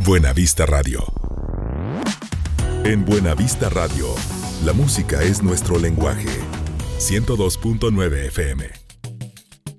Buena Vista Radio. En Buena Vista Radio, la música es nuestro lenguaje. 102.9 FM.